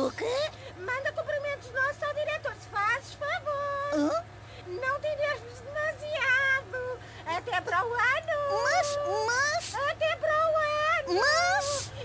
O quê? Manda cumprimentos nossos ao diretor, se fazes favor. Hã? Não te enerves demasiado. Até para o ano. Mas...